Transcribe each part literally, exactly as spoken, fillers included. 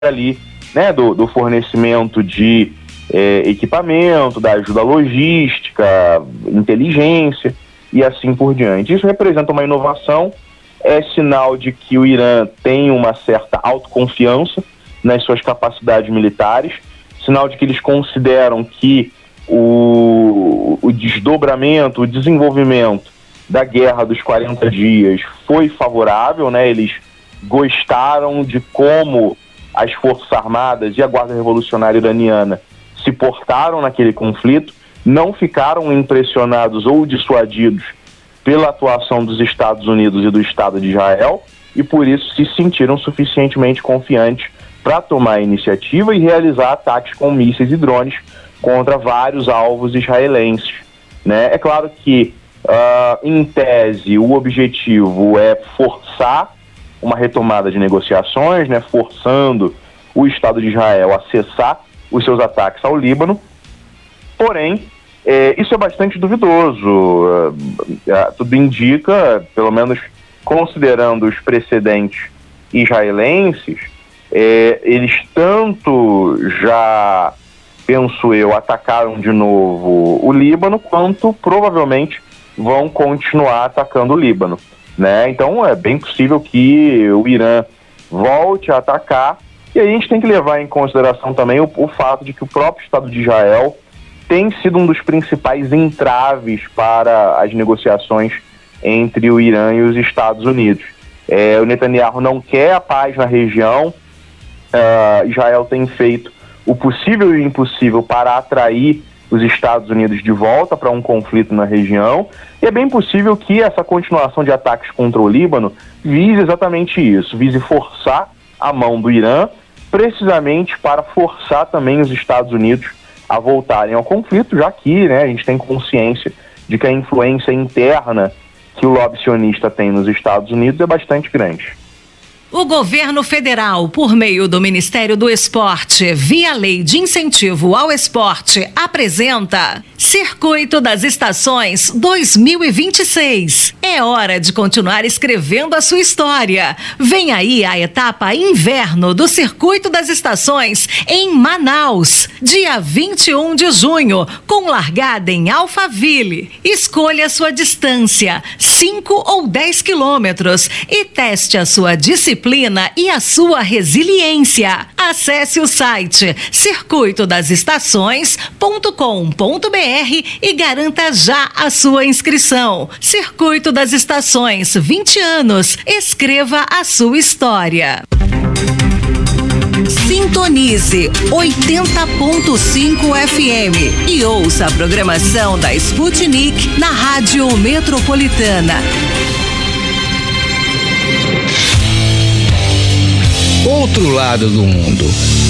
ali, né, do, do fornecimento de é, equipamento, da ajuda logística, inteligência e assim por diante. Isso representa uma inovação, é sinal de que o Irã tem uma certa autoconfiança nas suas capacidades militares, sinal de que eles consideram que o, o desdobramento, o desenvolvimento da Guerra dos quarenta dias foi favorável, né? Eles gostaram de como as Forças Armadas e a Guarda Revolucionária Iraniana se portaram naquele conflito, não ficaram impressionados ou dissuadidos pela atuação dos Estados Unidos e do Estado de Israel, e por isso se sentiram suficientemente confiantes para tomar a iniciativa e realizar ataques com mísseis e drones contra vários alvos israelenses, né? É claro que, uh, em tese, o objetivo é forçar uma retomada de negociações, né? Forçando o Estado de Israel a cessar os seus ataques ao Líbano, porém, é, isso é bastante duvidoso. Uh, uh, tudo indica, pelo menos considerando os precedentes israelenses, é, eles tanto já, penso eu, atacaram de novo o Líbano, quanto provavelmente vão continuar atacando o Líbano, né? Então é bem possível que o Irã volte a atacar, e aí a gente tem que levar em consideração também o, o fato de que o próprio Estado de Israel tem sido um dos principais entraves para as negociações entre o Irã e os Estados Unidos. É, o Netanyahu não quer a paz na região, uh, Israel tem feito o possível e o impossível para atrair os Estados Unidos de volta para um conflito na região, e é bem possível que essa continuação de ataques contra o Líbano vise exatamente isso, vise forçar a mão do Irã, precisamente para forçar também os Estados Unidos a voltarem ao conflito, já que, né, a gente tem consciência de que a influência interna que o lobby sionista tem nos Estados Unidos é bastante grande. O governo federal, por meio do Ministério do Esporte, via Lei de Incentivo ao Esporte, apresenta Circuito das Estações dois mil e vinte e seis. É hora de continuar escrevendo a sua história. Vem aí a etapa inverno do Circuito das Estações em Manaus, dia vinte e um de junho, com largada em Alphaville. Escolha sua distância, cinco ou dez quilômetros, e teste a sua disciplina e a sua resiliência. Acesse o site circuito das estações ponto com ponto b r e garanta já a sua inscrição. Circuito das Estações, vinte anos. Escreva a sua história. Sintonize oitenta ponto cinco F M e ouça a programação da Sputnik na Rádio Metropolitana. Outro lado do mundo.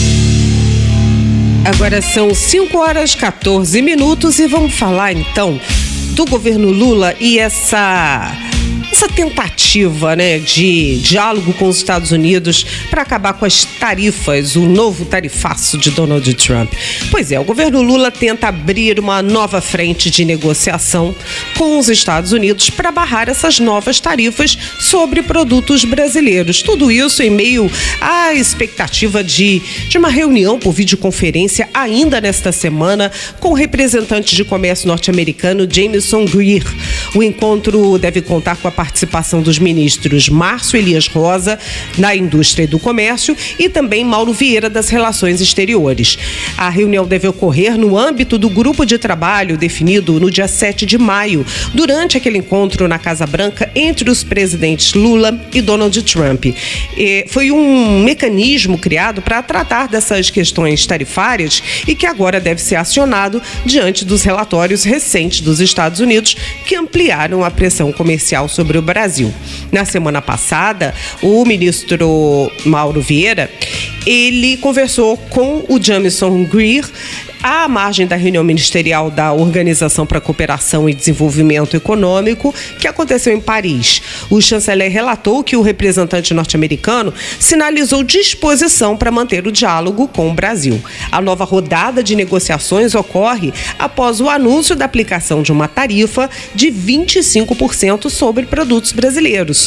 Agora são cinco horas e quatorze minutos e vamos falar então do governo Lula e essa essa tentativa, né, de diálogo com os Estados Unidos para acabar com as tarifas, o novo tarifaço de Donald Trump. Pois é, o governo Lula tenta abrir uma nova frente de negociação com os Estados Unidos para barrar essas novas tarifas sobre produtos brasileiros. Tudo isso em meio à expectativa de, de uma reunião por videoconferência ainda nesta semana com o representante de comércio norte-americano Jamieson Greer. O encontro deve contar com a participação dos ministros Márcio Elias Rosa, da Indústria e do Comércio, e também Mauro Vieira, das Relações Exteriores. A reunião deve ocorrer no âmbito do grupo de trabalho definido no dia sete de maio, durante aquele encontro na Casa Branca entre os presidentes Lula e Donald Trump. E foi um mecanismo criado para tratar dessas questões tarifárias e que agora deve ser acionado diante dos relatórios recentes dos Estados Unidos que ampliaram a pressão comercial sobre o Brasil. Na semana passada, o ministro Mauro Vieira, ele conversou com o Jamieson Greer à margem da reunião ministerial da Organização para a Cooperação e Desenvolvimento Econômico, que aconteceu em Paris. O chanceler relatou que o representante norte-americano sinalizou disposição para manter o diálogo com o Brasil. A nova rodada de negociações ocorre após o anúncio da aplicação de uma tarifa de vinte e cinco por cento sobre produtos brasileiros.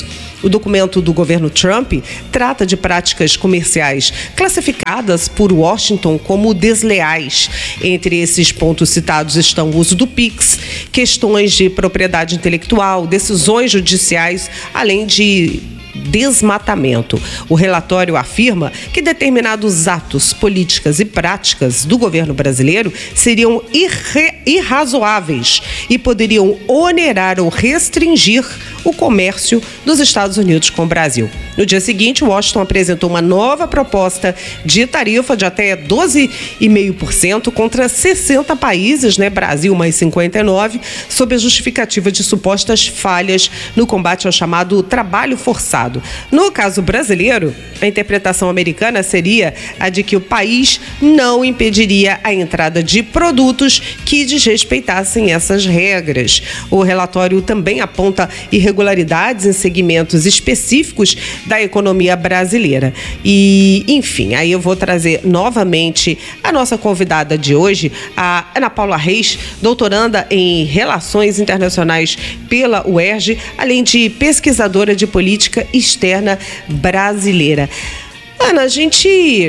O documento do governo Trump trata de práticas comerciais classificadas por Washington como desleais. Entre esses pontos citados estão o uso do Pix, questões de propriedade intelectual, decisões judiciais, além de desmatamento. O relatório afirma que determinados atos, políticas e práticas do governo brasileiro seriam irre- irrazoáveis e poderiam onerar ou restringir o comércio dos Estados Unidos com o Brasil. No dia seguinte, Washington apresentou uma nova proposta de tarifa de até doze vírgula cinco por cento contra sessenta países, né, Brasil mais cinquenta e nove, sob a justificativa de supostas falhas no combate ao chamado trabalho forçado. No caso brasileiro, a interpretação americana seria a de que o país não impediria a entrada de produtos que desrespeitassem essas regras. O relatório também aponta irregularidades em segmentos específicos da economia brasileira. E, enfim, aí eu vou trazer novamente a nossa convidada de hoje, a Ana Paula Reis, doutoranda em Relações Internacionais pela U E R J, além de pesquisadora de política externa brasileira. Ana, a gente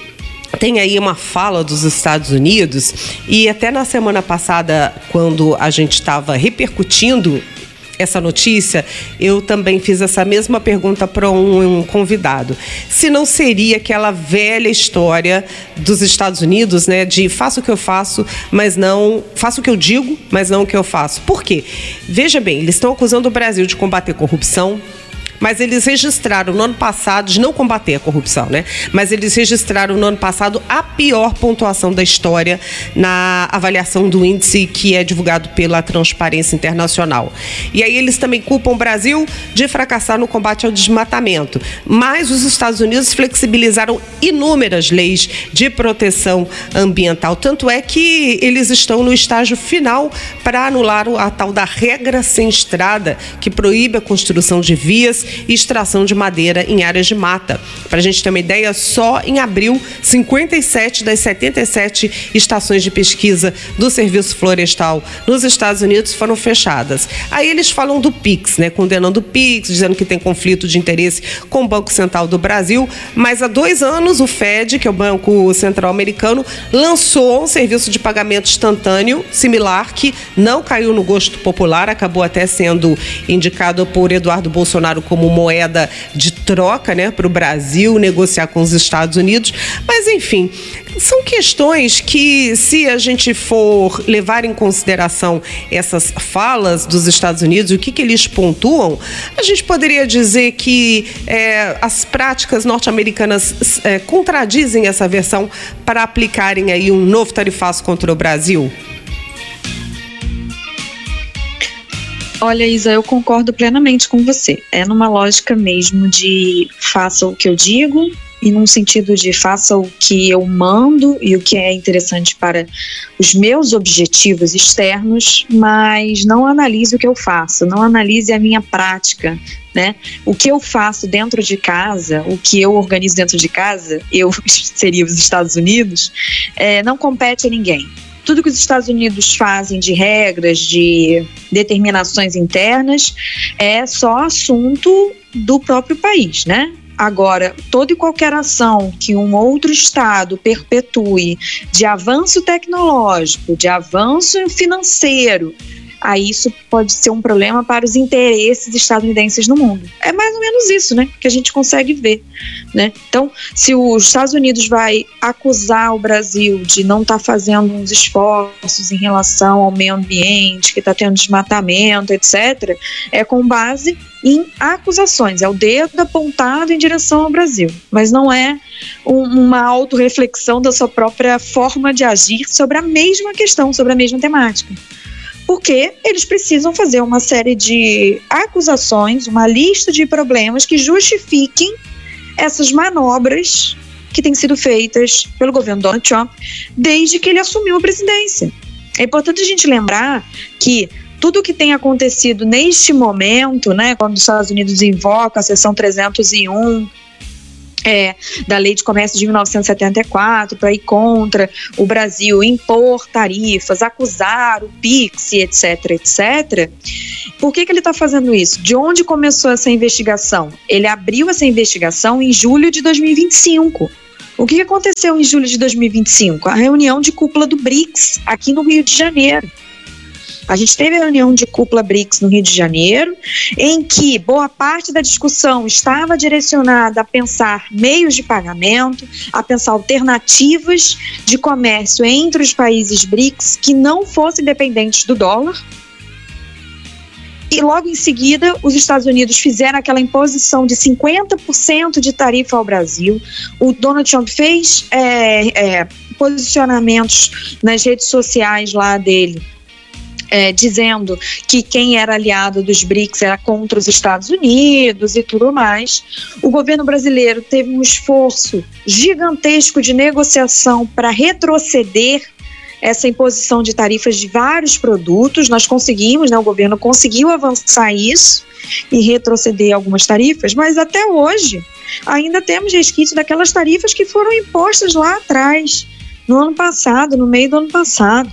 tem aí uma fala dos Estados Unidos e até na semana passada, quando a gente estava repercutindo essa notícia, eu também fiz essa mesma pergunta para um, um convidado. Se não seria aquela velha história dos Estados Unidos, né, de faço o que eu faço, mas não... Faço o que eu digo, mas não o que eu faço. Por quê? Veja bem, eles estão acusando o Brasil de combater corrupção, mas eles registraram no ano passado, de não combater a corrupção, né? Mas eles registraram no ano passado a pior pontuação da história na avaliação do índice que é divulgado pela Transparência Internacional. E aí eles também culpam o Brasil de fracassar no combate ao desmatamento. Mas os Estados Unidos flexibilizaram inúmeras leis de proteção ambiental. Tanto é que eles estão no estágio final para anular a tal da regra sem estrada, que proíbe a construção de vias e extração de madeira em áreas de mata. Para a gente ter uma ideia, só em abril, cinquenta e sete das setenta e sete estações de pesquisa do Serviço Florestal nos Estados Unidos foram fechadas. Aí eles falam do Pix, né, condenando o Pix, dizendo que tem conflito de interesse com o Banco Central do Brasil, mas há dois anos o Fed, que é o Banco Central Americano, lançou um serviço de pagamento instantâneo similar que não caiu no gosto popular, acabou até sendo indicado por Eduardo Bolsonaro como moeda de troca, né, para o Brasil negociar com os Estados Unidos. Mas, enfim, são questões que, se a gente for levar em consideração essas falas dos Estados Unidos, o que, que eles pontuam, a gente poderia dizer que é, as práticas norte-americanas é, contradizem essa versão para aplicarem aí um novo tarifaço contra o Brasil? Olha, Isa, eu concordo plenamente com você. É numa lógica mesmo de faça o que eu digo e num sentido de faça o que eu mando e o que é interessante para os meus objetivos externos, mas não analise o que eu faço, não analise a minha prática, né? O que eu faço dentro de casa, o que eu organizo dentro de casa, eu seria os Estados Unidos, é, não compete a ninguém. Tudo que os Estados Unidos fazem de regras, de determinações internas, é só assunto do próprio país, né? Agora, toda e qualquer ação que um outro Estado perpetue de avanço tecnológico, de avanço financeiro, aí isso pode ser um problema para os interesses estadunidenses no mundo. É mais ou menos isso, né, que a gente consegue ver, né? Então, se os Estados Unidos vai acusar o Brasil de não estar tá fazendo uns esforços em relação ao meio ambiente, que está tendo desmatamento, etcétera, é com base em acusações, é o dedo apontado em direção ao Brasil, mas não é um, uma autorreflexão da sua própria forma de agir sobre a mesma questão, sobre a mesma temática. Porque eles precisam fazer uma série de acusações, uma lista de problemas que justifiquem essas manobras que têm sido feitas pelo governo Donald Trump desde que ele assumiu a presidência. É importante a gente lembrar que tudo o que tem acontecido neste momento, né, quando os Estados Unidos invocam a seção trezentos e um É, da Lei de Comércio de mil novecentos e setenta e quatro, para ir contra o Brasil impor tarifas, acusar o PIX, etc, etcétera. Por que que ele está fazendo isso? De onde começou essa investigação? Ele abriu essa investigação em julho de dois mil e vinte e cinco. O que aconteceu em julho de dois mil e vinte e cinco? A reunião de cúpula do BRICS, aqui no Rio de Janeiro. A gente teve a reunião de cúpula BRICS no Rio de Janeiro, em que boa parte da discussão estava direcionada a pensar meios de pagamento, a pensar alternativas de comércio entre os países BRICS que não fossem dependentes do dólar. E logo em seguida, os Estados Unidos fizeram aquela imposição de cinquenta por cento de tarifa ao Brasil. O Donald Trump fez é, é, posicionamentos nas redes sociais lá dele, É, dizendo que quem era aliado dos BRICS era contra os Estados Unidos e tudo mais. O governo brasileiro teve um esforço gigantesco de negociação para retroceder essa imposição de tarifas de vários produtos. Nós conseguimos, né, o governo conseguiu avançar isso e retroceder algumas tarifas, mas até hoje ainda temos resquício daquelas tarifas que foram impostas lá atrás, no ano passado, no meio do ano passado.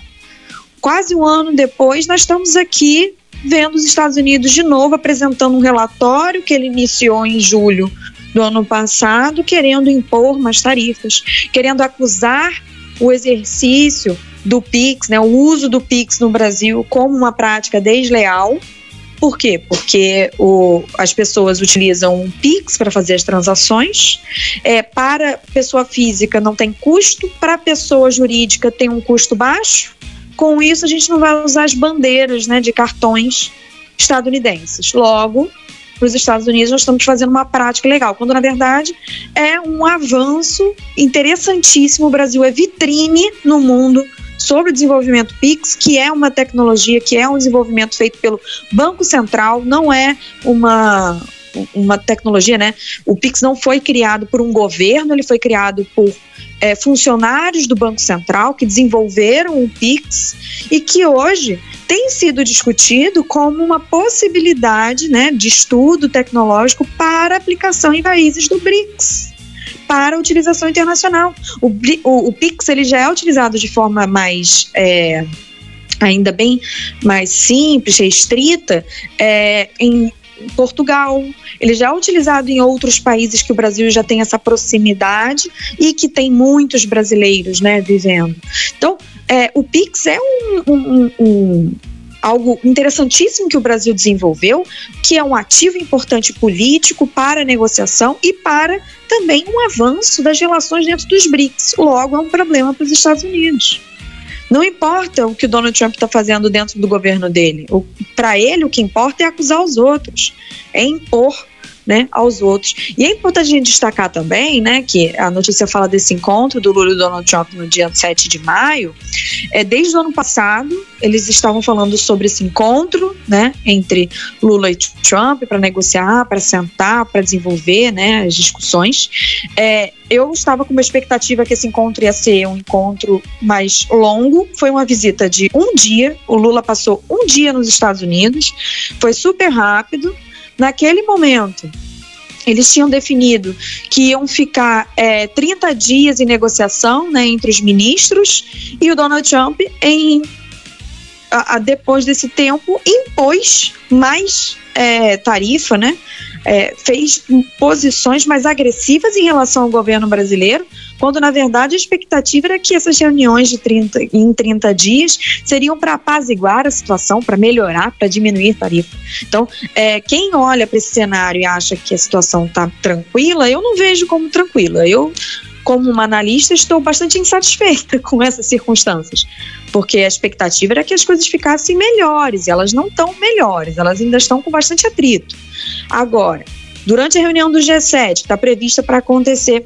Quase um ano depois, nós estamos aqui vendo os Estados Unidos de novo apresentando um relatório que ele iniciou em julho do ano passado, querendo impor mais tarifas, querendo acusar o exercício do PIX, né, o uso do PIX no Brasil como uma prática desleal. Por quê? Porque o, as pessoas utilizam o PIX para fazer as transações, é, para pessoa física não tem custo, para pessoa jurídica tem um custo baixo. Com isso, a gente não vai usar as bandeiras, né, de cartões estadunidenses. Logo, para os Estados Unidos, nós estamos fazendo uma prática legal, quando, na verdade, é um avanço interessantíssimo. O Brasil é vitrine no mundo sobre o desenvolvimento PIX, que é uma tecnologia, que é um desenvolvimento feito pelo Banco Central, não é uma, uma tecnologia, né? O PIX não foi criado por um governo, ele foi criado por É, funcionários do Banco Central que desenvolveram o PIX e que hoje tem sido discutido como uma possibilidade, né, de estudo tecnológico para aplicação em países do BRICS, para utilização internacional. O, o, o PIX ele já é utilizado de forma mais, é, ainda bem mais simples, restrita, é, em Portugal. Ele já é utilizado em outros países que o Brasil já tem essa proximidade e que tem muitos brasileiros, né, vivendo. Então, é, o PIX é um, um, um, algo interessantíssimo que o Brasil desenvolveu, que é um ativo importante político para a negociação e para também um avanço das relações dentro dos BRICS. Logo, é um problema para os Estados Unidos. Não importa o que o Donald Trump está fazendo dentro do governo dele. Para ele, o que importa é acusar os outros, é impor, né, aos outros. E é importante a gente destacar também, né, que a notícia fala desse encontro do Lula e do Donald Trump no dia sete de maio. É, desde o ano passado, eles estavam falando sobre esse encontro, né, entre Lula e Trump para negociar, para sentar, para desenvolver, né, as discussões. É, eu estava com uma expectativa que esse encontro ia ser um encontro mais longo. Foi uma visita de um dia. O Lula passou um dia nos Estados Unidos. Foi super rápido. Naquele momento, eles tinham definido que iam ficar é, trinta dias em negociação, né, entre os ministros, e o Donald Trump, em, a, a, depois desse tempo, impôs mais é, tarifa, né, é, fez posições mais agressivas em relação ao governo brasileiro, quando na verdade a expectativa era que essas reuniões de trinta, em trinta dias seriam para apaziguar a situação, para melhorar, para diminuir tarifa. Então, é, quem olha para esse cenário e acha que a situação está tranquila, eu não vejo como tranquila. Eu, como uma analista, estou bastante insatisfeita com essas circunstâncias, porque a expectativa era que as coisas ficassem melhores, e elas não estão melhores, elas ainda estão com bastante atrito. Agora, durante a reunião do G sete, que está prevista para acontecer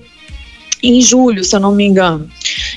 em julho, se eu não me engano,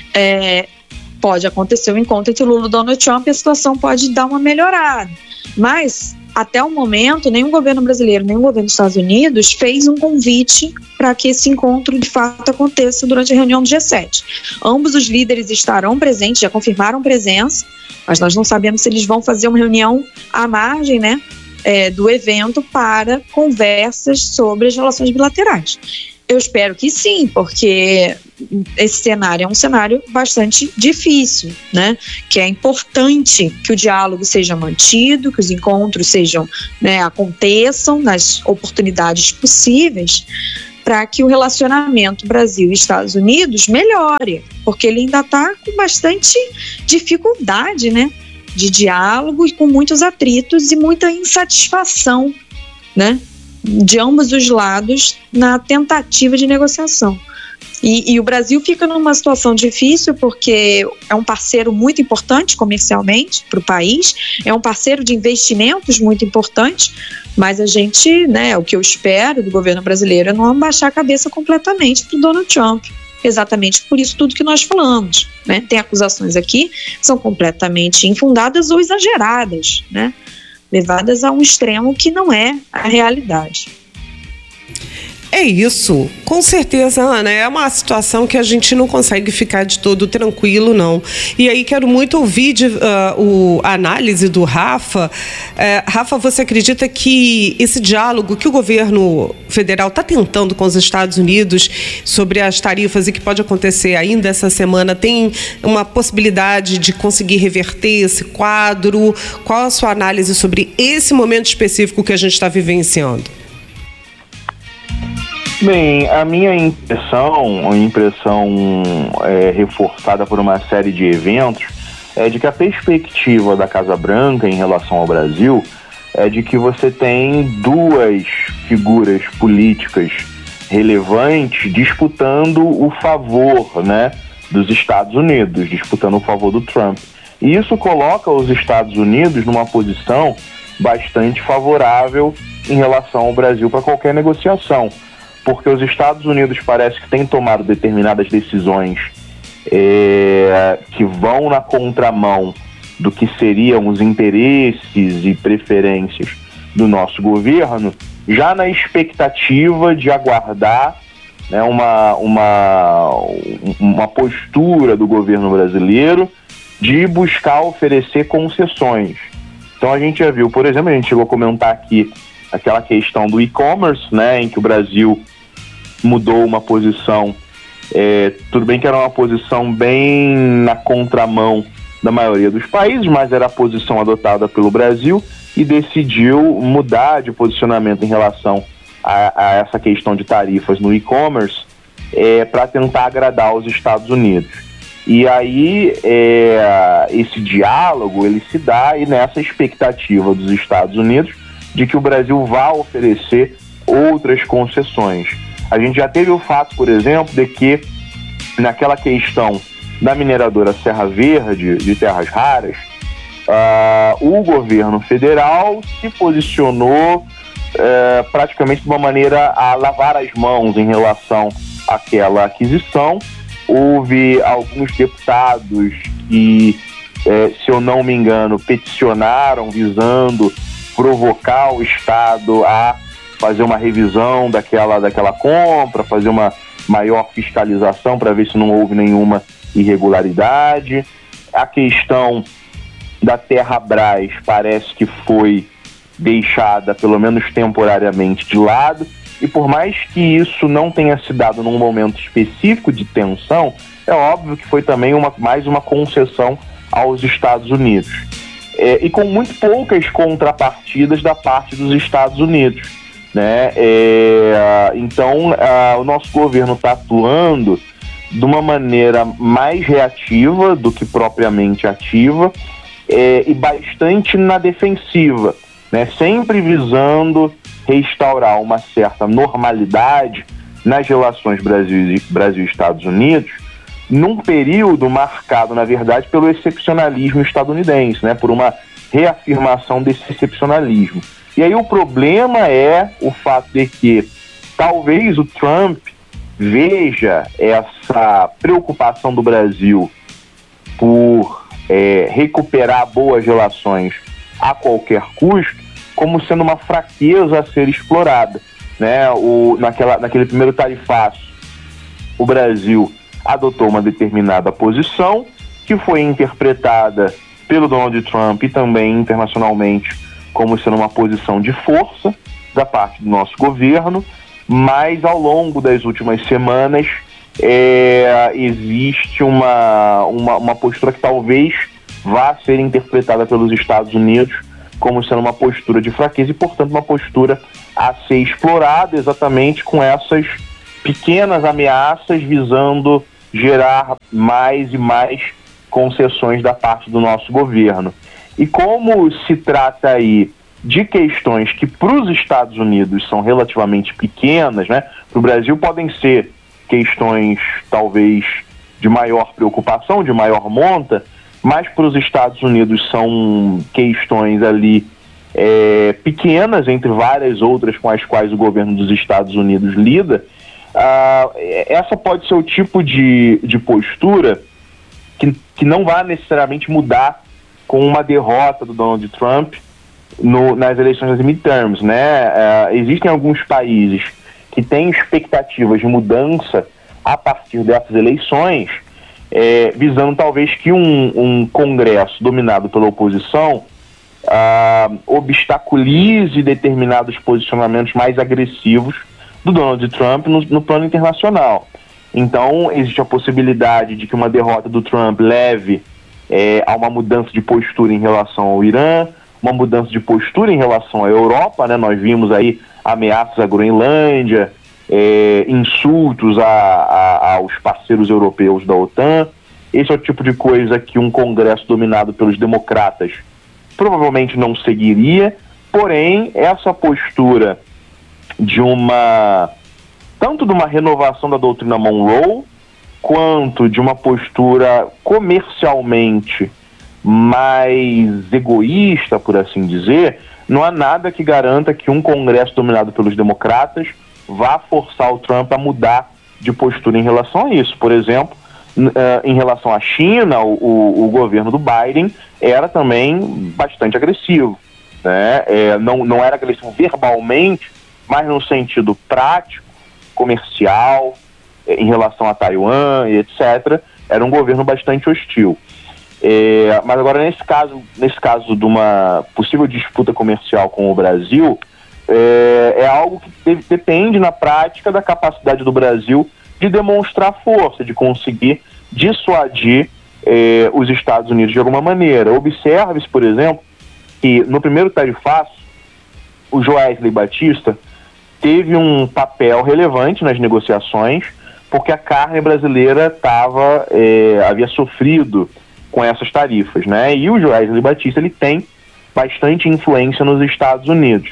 é, pode acontecer o encontro entre o Lula e o Donald Trump e a situação pode dar uma melhorada. Mas, até o momento, nenhum governo brasileiro, nenhum governo dos Estados Unidos fez um convite para que esse encontro de fato aconteça durante a reunião do G sete. Ambos os líderes estarão presentes, já confirmaram presença, mas nós não sabemos se eles vão fazer uma reunião à margem, né, é, do evento para conversas sobre as relações bilaterais. Eu espero que sim, porque esse cenário é um cenário bastante difícil, né? Que é importante que o diálogo seja mantido, que os encontros sejam, né, aconteçam nas oportunidades possíveis, para que o relacionamento Brasil e Estados Unidos melhore, porque ele ainda está com bastante dificuldade, né, de diálogo e com muitos atritos e muita insatisfação, né, de ambos os lados na tentativa de negociação. E, e o Brasil fica numa situação difícil porque é um parceiro muito importante comercialmente para o país, é um parceiro de investimentos muito importante, mas a gente, né, o que eu espero do governo brasileiro é não abaixar a cabeça completamente para o Donald Trump. Exatamente por isso tudo que nós falamos, né? Tem acusações aqui que são completamente infundadas ou exageradas, né? Levadas a um extremo que não é a realidade. É isso, com certeza, Ana, é uma situação que a gente não consegue ficar de todo tranquilo, não. E aí quero muito ouvir de, uh, o, a análise do Rafa. Uh, Rafa, você acredita que esse diálogo que o governo federal está tentando com os Estados Unidos sobre as tarifas e que pode acontecer ainda essa semana, tem uma possibilidade de conseguir reverter esse quadro? Qual a sua análise sobre esse momento específico que a gente está vivenciando? Bem, a minha impressão, a impressão é, reforçada por uma série de eventos, é de que a perspectiva da Casa Branca em relação ao Brasil é de que você tem duas figuras políticas relevantes disputando o favor, né, dos Estados Unidos, disputando o favor do Trump. E isso coloca os Estados Unidos numa posição bastante favorável em relação ao Brasil para qualquer negociação. Porque os Estados Unidos parece que têm tomado determinadas decisões é, que vão na contramão do que seriam os interesses e preferências do nosso governo, já na expectativa de aguardar, né, uma, uma, uma postura do governo brasileiro de buscar oferecer concessões. Então a gente já viu, por exemplo, a gente chegou a comentar aqui aquela questão do e-commerce, né, em que o Brasil mudou uma posição, é, tudo bem que era uma posição bem na contramão da maioria dos países, mas era a posição adotada pelo Brasil e decidiu mudar de posicionamento em relação a, a essa questão de tarifas no e-commerce é, para tentar agradar os Estados Unidos. E aí é, esse diálogo ele se dá aí nessa expectativa dos Estados Unidos de que o Brasil vá oferecer outras concessões. A gente já teve o fato, por exemplo, de que naquela questão da mineradora Serra Verde, de terras raras, uh, o governo federal se posicionou uh, praticamente de uma maneira a lavar as mãos em relação àquela aquisição. Houve alguns deputados que, uh, se eu não me engano, peticionaram visando provocar o Estado a fazer uma revisão daquela, daquela compra, fazer uma maior fiscalização para ver se não houve nenhuma irregularidade. A questão da Terrabras parece que foi deixada, pelo menos temporariamente, de lado, e por mais que isso não tenha se dado num momento específico de tensão, é óbvio que foi também uma, mais uma concessão aos Estados Unidos. É, e com muito poucas contrapartidas da parte dos Estados Unidos. Né? É, então a, o nosso governo está atuando de uma maneira mais reativa do que propriamente ativa, é, e bastante na defensiva, né? Sempre visando restaurar uma certa normalidade nas relações Brasil e, Brasil e Estados Unidos, num período marcado, na verdade, pelo excepcionalismo estadunidense, né? Por uma reafirmação desse excepcionalismo. E aí o problema é o fato de que talvez o Trump veja essa preocupação do Brasil por é, recuperar boas relações a qualquer custo como sendo uma fraqueza a ser explorada. Né? O, naquela, naquele primeiro tarifaço, o Brasil adotou uma determinada posição que foi interpretada pelo Donald Trump e também internacionalmente como sendo uma posição de força da parte do nosso governo, mas ao longo das últimas semanas é, existe uma, uma, uma postura que talvez vá ser interpretada pelos Estados Unidos como sendo uma postura de fraqueza e, portanto, uma postura a ser explorada exatamente com essas pequenas ameaças visando gerar mais e mais concessões da parte do nosso governo. E como se trata aí de questões que para os Estados Unidos são relativamente pequenas, né? Para o Brasil podem ser questões talvez de maior preocupação, de maior monta, mas para os Estados Unidos são questões ali é, pequenas, entre várias outras com as quais o governo dos Estados Unidos lida. Ah, essa pode ser o tipo de, de postura que, que não vai necessariamente mudar com uma derrota do Donald Trump no, nas eleições das midterms, né? Ah, existem alguns países que têm expectativas de mudança a partir dessas eleições, É, visando talvez que um, um Congresso dominado pela oposição ah, obstaculize determinados posicionamentos mais agressivos do Donald Trump no, no plano internacional. Então, existe a possibilidade de que uma derrota do Trump leve é, a uma mudança de postura em relação ao Irã, uma mudança de postura em relação à Europa, né? Nós vimos aí ameaças à Groenlândia, É, insultos a, a, aos parceiros europeus da OTAN. Esse é o tipo de coisa que um Congresso dominado pelos democratas provavelmente não seguiria, porém essa postura de uma tanto de uma renovação da doutrina Monroe quanto de uma postura comercialmente mais egoísta, por assim dizer, não há nada que garanta que um Congresso dominado pelos democratas vá forçar o Trump a mudar de postura em relação a isso. Por exemplo, uh, em relação à China, o, o, o governo do Biden era também bastante agressivo, né? É, não, não era agressivo verbalmente, mas no sentido prático, comercial, é, em relação a Taiwan e etcétera, era um governo bastante hostil. É, mas agora, nesse caso, nesse caso de uma possível disputa comercial com o Brasil, É, é algo que de, depende na prática da capacidade do Brasil de demonstrar força, de conseguir dissuadir é, os Estados Unidos de alguma maneira. Observe-se, por exemplo, que no primeiro tarifaço, o Joesley Batista teve um papel relevante nas negociações, porque a carne brasileira tava, é, havia sofrido com essas tarifas, né? E o Joesley Batista ele tem bastante influência nos Estados Unidos.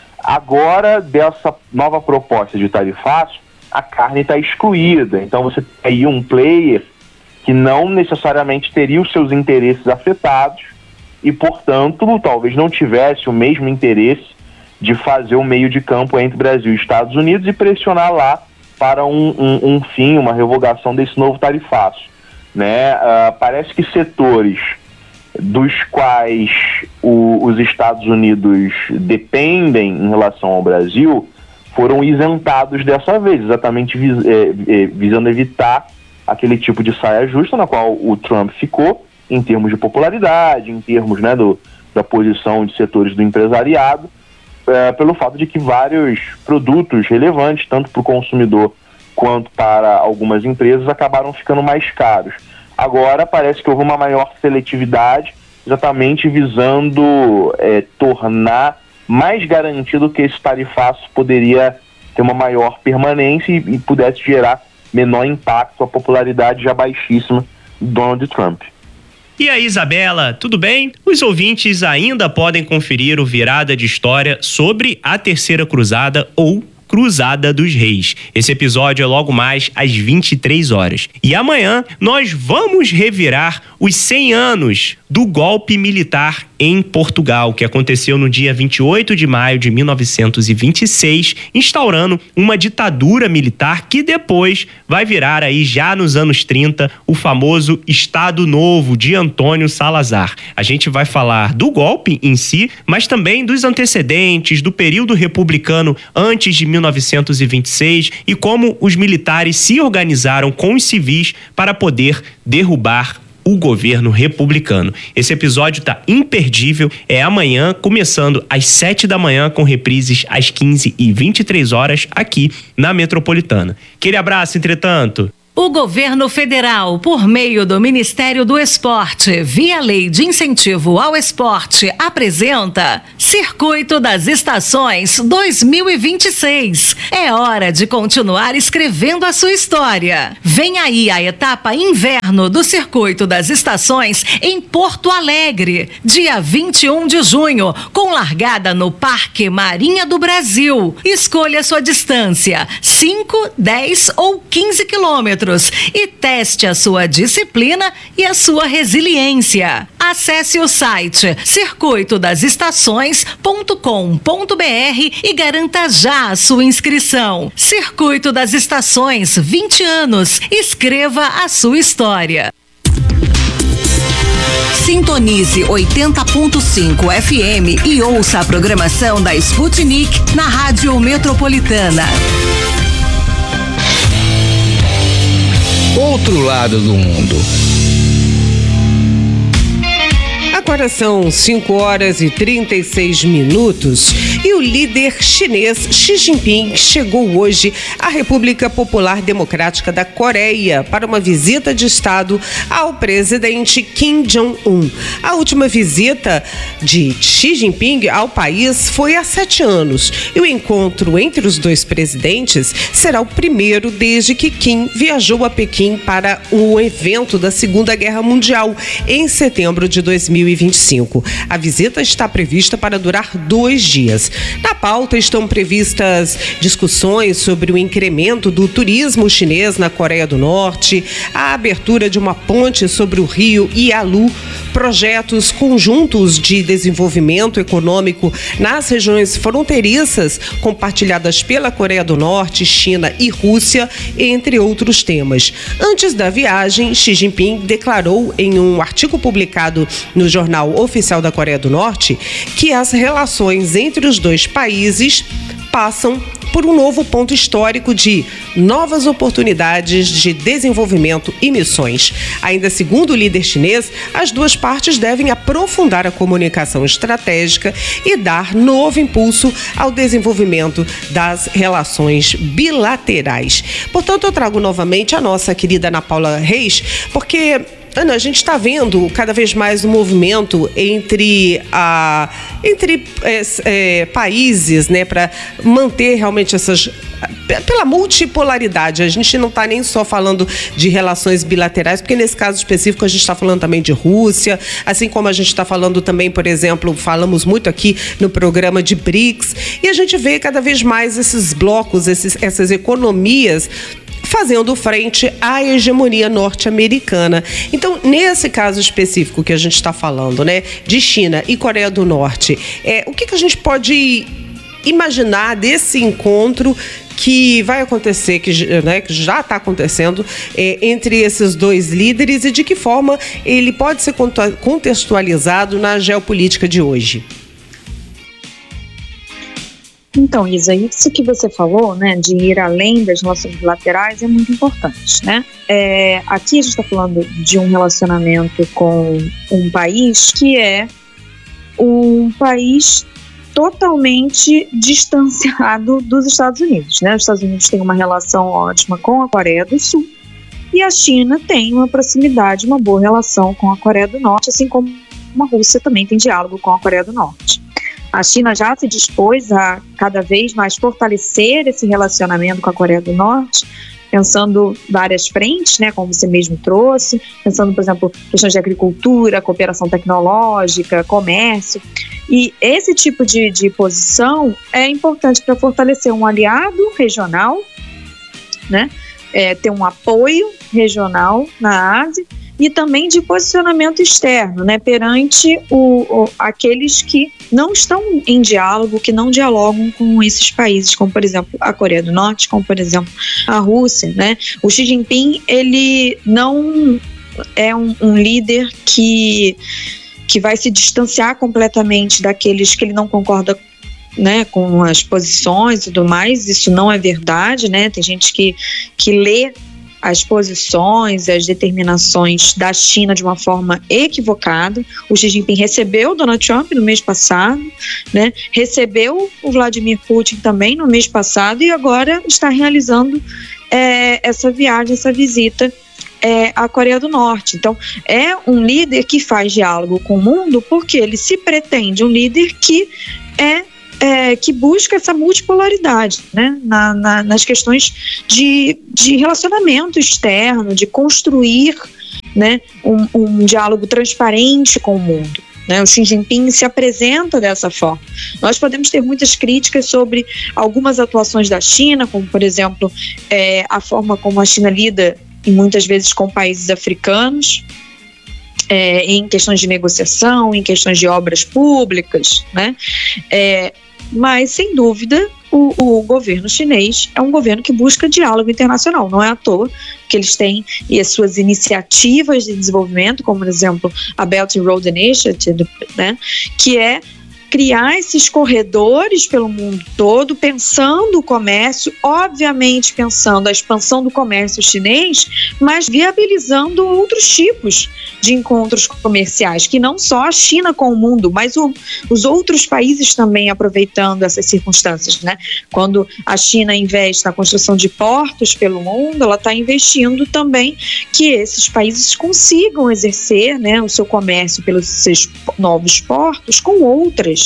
Agora, dessa nova proposta de tarifaço, a carne está excluída. Então você tem aí um player que não necessariamente teria os seus interesses afetados e, portanto, talvez não tivesse o mesmo interesse de fazer o meio de campo entre Brasil e Estados Unidos e pressionar lá para um, um, um fim, uma revogação desse novo tarifaço, né? Uh, parece que setores dos quais o, os Estados Unidos dependem em relação ao Brasil foram isentados dessa vez, exatamente vis, é, é, visando evitar aquele tipo de saia justa na qual o Trump ficou em termos de popularidade, em termos, né, do, da posição de setores do empresariado, é, pelo fato de que vários produtos relevantes, tanto para o consumidor quanto para algumas empresas, acabaram ficando mais caros. Agora parece que houve uma maior seletividade, exatamente visando é, tornar mais garantido que esse tarifaço poderia ter uma maior permanência e, e pudesse gerar menor impacto à popularidade já baixíssima do Donald Trump. E aí, Isabela, tudo bem? Os ouvintes ainda podem conferir o Virada de História sobre a Terceira Cruzada ou Cruzada dos Reis. Esse episódio é logo mais às vinte e três horas. E amanhã nós vamos revirar os cem anos do golpe militar em Portugal, que aconteceu no dia vinte e oito de maio de mil novecentos e vinte e seis, instaurando uma ditadura militar que depois vai virar aí já nos anos trinta o famoso Estado Novo de Antônio Salazar. A gente vai falar do golpe em si, mas também dos antecedentes, do período republicano antes de mil novecentos e vinte e seis e como os militares se organizaram com os civis para poder derrubar o o governo republicano. Esse episódio tá imperdível, é amanhã, começando às sete da manhã, com reprises às quinze e vinte e três horas aqui na Metropolitana. Aquele abraço, entretanto. O governo federal, por meio do Ministério do Esporte, via Lei de Incentivo ao Esporte, apresenta Circuito das Estações dois mil e vinte e seis. É hora de continuar escrevendo a sua história. Vem aí a etapa inverno do Circuito das Estações em Porto Alegre, dia vinte e um de junho, com largada no Parque Marinha do Brasil. Escolha sua distância, cinco, dez ou quinze quilômetros. E teste a sua disciplina e a sua resiliência. Acesse o site circuito das estações ponto com ponto br e garanta já a sua inscrição. Circuito das Estações, vinte anos. Escreva a sua história. Sintonize oitenta ponto cinco F M e ouça a programação da Sputnik na Rádio Metropolitana. Outro lado do mundo. Agora são cinco horas e trinta e seis minutos e o líder chinês Xi Jinping chegou hoje à República Popular Democrática da Coreia para uma visita de Estado ao presidente Kim Jong-un. A última visita de Xi Jinping ao país foi há sete anos e o encontro entre os dois presidentes será o primeiro desde que Kim viajou a Pequim para o evento da Segunda Guerra Mundial em setembro de dois mil e vinte e cinco. A visita está prevista para durar dois dias. Na pauta estão previstas discussões sobre o incremento do turismo chinês na Coreia do Norte, a abertura de uma ponte sobre o rio Yalu, projetos conjuntos de desenvolvimento econômico nas regiões fronteiriças compartilhadas pela Coreia do Norte, China e Rússia, entre outros temas. Antes da viagem, Xi Jinping declarou em um artigo publicado no Jornal Oficial da Coreia do Norte que as relações entre os dois países passam por um novo ponto histórico de novas oportunidades de desenvolvimento e missões. Ainda segundo o líder chinês, as duas partes devem aprofundar a comunicação estratégica e dar novo impulso ao desenvolvimento das relações bilaterais. Portanto, eu trago novamente a nossa querida Ana Paula Reis, porque Ana, a gente está vendo cada vez mais um movimento entre, a, entre é, é, países, né, para manter realmente essas... pela multipolaridade. A gente não está nem só falando de relações bilaterais, porque nesse caso específico a gente está falando também de Rússia, assim como a gente está falando também, por exemplo, falamos muito aqui no programa de BRICS, e a gente vê cada vez mais esses blocos, esses, essas economias fazendo frente à hegemonia norte-americana. Então, nesse caso específico que a gente está falando, né, de China e Coreia do Norte, é, o que, que a gente pode imaginar desse encontro que vai acontecer, que, né, que já está acontecendo é, entre esses dois líderes e de que forma ele pode ser contextualizado na geopolítica de hoje? Então, Isa, isso que você falou, né, de ir além das relações bilaterais é muito importante, né? É, aqui a gente está falando de um relacionamento com um país que é um país totalmente distanciado dos Estados Unidos, né? Os Estados Unidos têm uma relação ótima com a Coreia do Sul e a China tem uma proximidade, uma boa relação com a Coreia do Norte, assim como a Rússia também tem diálogo com a Coreia do Norte. A China já se dispôs a cada vez mais fortalecer esse relacionamento com a Coreia do Norte, pensando várias frentes, né, como você mesmo trouxe, pensando, por exemplo, questões de agricultura, cooperação tecnológica, comércio. E esse tipo de, de posição é importante para fortalecer um aliado regional, né, é, ter um apoio regional na Ásia, e também de posicionamento externo, né, perante o, o, aqueles que não estão em diálogo, que não dialogam com esses países, como, por exemplo, a Coreia do Norte, como, por exemplo, a Rússia, né? O Xi Jinping, ele não é um, um líder que, que vai se distanciar completamente daqueles que ele não concorda, né, com as posições e tudo mais. Isso não é verdade, né? Tem gente que, que lê as posições, as determinações da China de uma forma equivocada. O Xi Jinping recebeu o Donald Trump no mês passado, né? Recebeu o Vladimir Putin também no mês passado e agora está realizando é, essa viagem, essa visita é, à Coreia do Norte. Então, é um líder que faz diálogo com o mundo porque ele se pretende um líder que é É, que busca essa multipolaridade, né, na, na, nas questões de, de relacionamento externo, de construir, né, um, um diálogo transparente com o mundo. Né? O Xi Jinping se apresenta dessa forma. Nós podemos ter muitas críticas sobre algumas atuações da China, como, por exemplo, é, a forma como a China lida, e muitas vezes, com países africanos, é, em questões de negociação, em questões de obras públicas, né? É, mas, sem dúvida, o, o governo chinês é um governo que busca diálogo internacional. Não é à toa que eles têm e as suas iniciativas de desenvolvimento, como, por exemplo, a Belt and Road Initiative, né, que é criar esses corredores pelo mundo todo, pensando o comércio, obviamente pensando a expansão do comércio chinês, mas viabilizando outros tipos de encontros comerciais, que não só a China com o mundo, mas o, os outros países também aproveitando essas circunstâncias, né? Quando a China investe na construção de portos pelo mundo, ela está investindo também que esses países consigam exercer, né, o seu comércio pelos seus novos portos com outras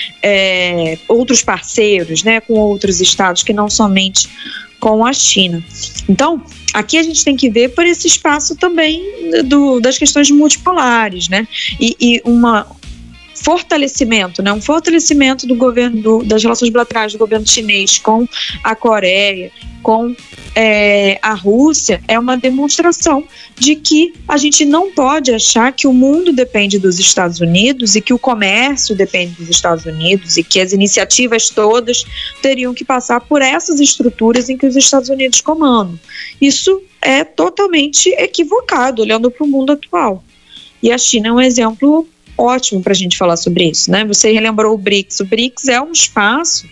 É, outros parceiros, né, com outros estados, que não somente com a China. Então, aqui a gente tem que ver por esse espaço também do, das questões multipolares, né, e, e uma fortalecimento, né, um fortalecimento do governo, do, das relações bilaterais do governo chinês com a Coreia, com é, a Rússia, é uma demonstração de que a gente não pode achar que o mundo depende dos Estados Unidos e que o comércio depende dos Estados Unidos e que as iniciativas todas teriam que passar por essas estruturas em que os Estados Unidos comandam. Isso é totalmente equivocado, olhando para o mundo atual. E a China é um exemplo ótimo para a gente falar sobre isso, né? Você relembrou o BRICS. O BRICS é um espaço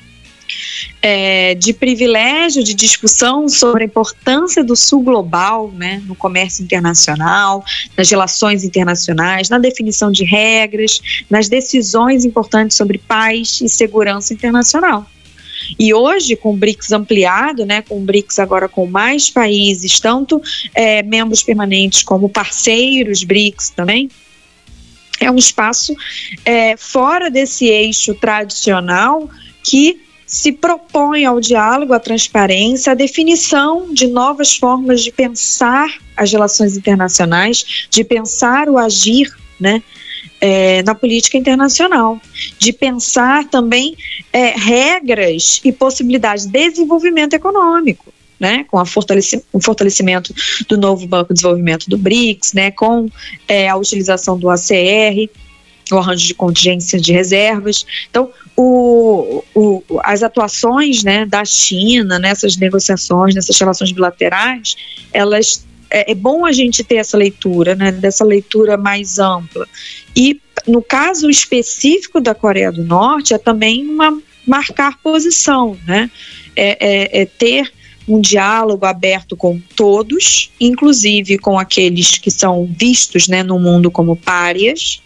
É, de privilégio, de discussão sobre a importância do sul global, né, no comércio internacional, nas relações internacionais, na definição de regras, nas decisões importantes sobre paz e segurança internacional. E hoje, com o BRICS ampliado, né, com o BRICS agora com mais países, tanto é, membros permanentes como parceiros BRICS também, é um espaço é, fora desse eixo tradicional que se propõe ao diálogo, à transparência, à definição de novas formas de pensar as relações internacionais, de pensar o agir, né, é, na política internacional, de pensar também é, regras e possibilidades de desenvolvimento econômico, né, com a fortaleci- o fortalecimento do novo Banco de Desenvolvimento do BRICS, né, com é, a utilização do A C R, o arranjo de contingência de reservas. Então, o, o, as atuações, né, da China nessas negociações, nessas relações bilaterais, elas, é, é bom a gente ter essa leitura, né, dessa leitura mais ampla. E, no caso específico da Coreia do Norte, é também uma, marcar posição, né, é, é, é ter um diálogo aberto com todos, inclusive com aqueles que são vistos, né, no mundo como párias,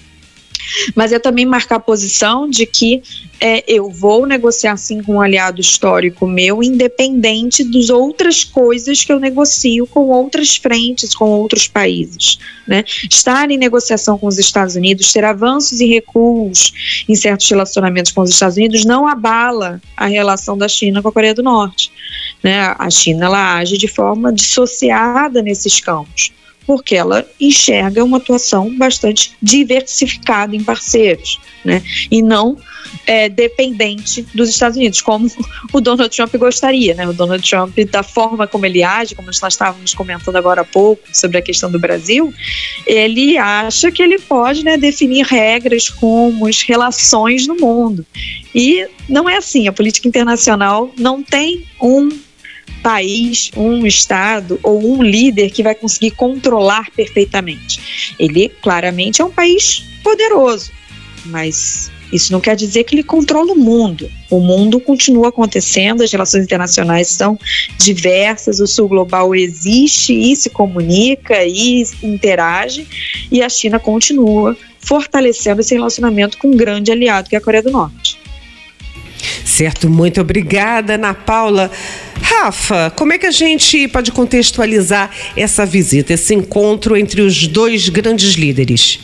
mas é também marcar a posição de que é, eu vou negociar sim com um aliado histórico meu, independente das outras coisas que eu negocio com outras frentes, com outros países, né? Estar em negociação com os Estados Unidos, ter avanços e recuos em certos relacionamentos com os Estados Unidos não abala a relação da China com a Coreia do Norte, né? A China, ela age de forma dissociada nesses campos, porque ela enxerga uma atuação bastante diversificada em parceiros, né? E não é, dependente dos Estados Unidos, como o Donald Trump gostaria, né? O Donald Trump, da forma como ele age, como nós estávamos comentando agora há pouco sobre a questão do Brasil, ele acha que ele pode, né, definir regras, rumos, relações no mundo. E não é assim. A política internacional não tem um país, um estado ou um líder que vai conseguir controlar perfeitamente. Ele claramente é um país poderoso, mas Isso não quer dizer que ele controla o mundo. O mundo continua acontecendo, as relações internacionais são diversas, o Sul Global existe e se comunica e interage, e a China continua fortalecendo esse relacionamento com um grande aliado, que é a Coreia do Norte. Certo, muito obrigada, Ana Paula. Rafa, como é que a gente pode contextualizar essa visita, esse encontro entre os dois grandes líderes?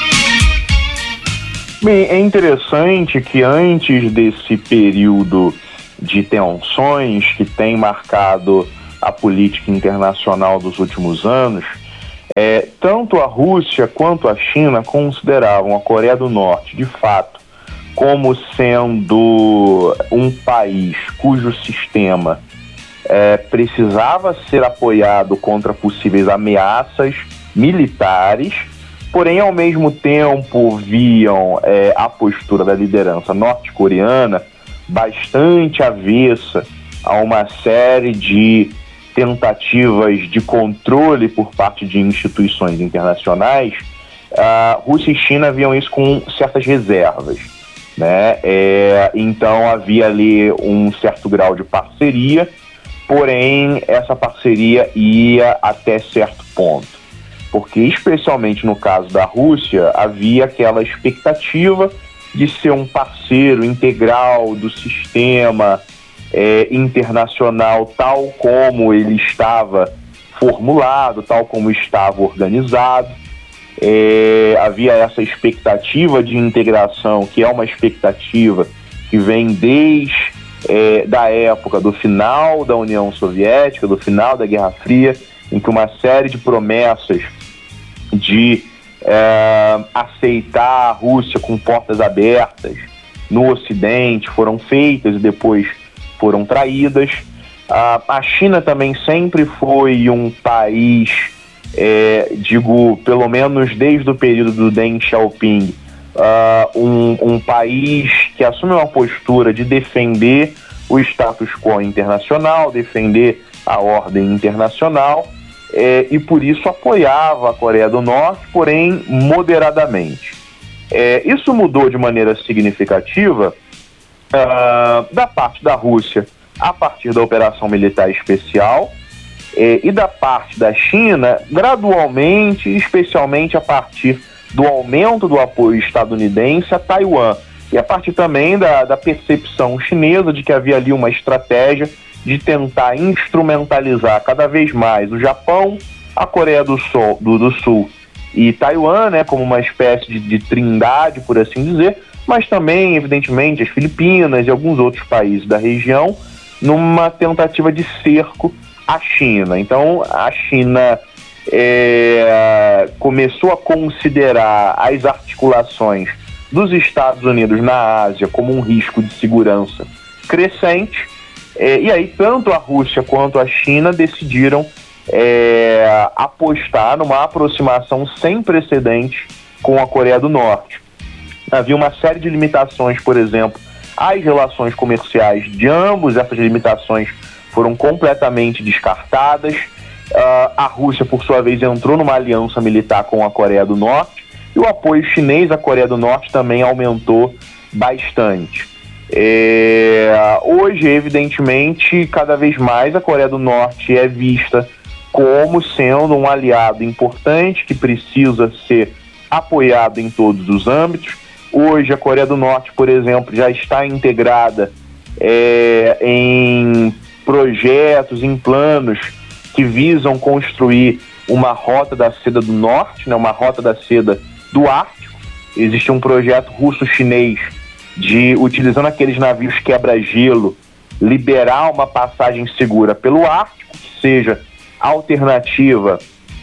Bem, é interessante que antes desse período de tensões que tem marcado a política internacional dos últimos anos, é, tanto a Rússia quanto a China consideravam a Coreia do Norte, de fato, como sendo um país cujo sistema é, precisava ser apoiado contra possíveis ameaças militares, porém, ao mesmo tempo, viam é, a postura da liderança norte-coreana bastante avessa a uma série de tentativas de controle por parte de instituições internacionais. A Rússia e China viam isso com certas reservas, né? É, então, havia ali um certo grau de parceria, porém, essa parceria ia até certo ponto. Porque, especialmente no caso da Rússia, havia aquela expectativa de ser um parceiro integral do sistema é, internacional, tal como ele estava formulado, tal como estava organizado. É, havia essa expectativa de integração, que é uma expectativa que vem desde é, da época do final da União Soviética, do final da Guerra Fria, em que uma série de promessas de é, aceitar a Rússia com portas abertas no Ocidente foram feitas e depois foram traídas. A, a China também sempre foi um país, é, digo, pelo menos desde o período do Deng Xiaoping, uh, um, um país que assume uma postura de defender o status quo internacional, defender a ordem internacional, É, e por isso apoiava a Coreia do Norte, porém moderadamente. É, isso mudou de maneira significativa uh, da parte da Rússia a partir da operação militar especial é, e da parte da China gradualmente, especialmente a partir do aumento do apoio estadunidense a Taiwan e a partir também da, da percepção chinesa de que havia ali uma estratégia de tentar instrumentalizar cada vez mais o Japão, a Coreia do Sul, do, do Sul e Taiwan, né, como uma espécie de, de trindade, por assim dizer, mas também, evidentemente, as Filipinas e alguns outros países da região, numa tentativa de cerco à China. Então, a China é, começou a considerar as articulações dos Estados Unidos na Ásia como um risco de segurança crescente. É, e aí, tanto a Rússia quanto a China decidiram é, apostar numa aproximação sem precedentes com a Coreia do Norte. Havia uma série de limitações, por exemplo, às relações comerciais de ambos. Essas limitações foram completamente descartadas. Uh, a Rússia, por sua vez, entrou numa aliança militar com a Coreia do Norte e o apoio chinês à Coreia do Norte também aumentou bastante. É, hoje, evidentemente, cada vez mais a Coreia do Norte é vista como sendo um aliado importante que precisa ser apoiado em todos os âmbitos. Hoje, a Coreia do Norte, por exemplo, já está integrada é, em projetos, em planos que visam construir uma rota da seda do norte, né, uma rota da seda do Ártico. Existe um projeto russo-chinês de, utilizando aqueles navios quebra-gelo, liberar uma passagem segura pelo Ártico, que seja alternativa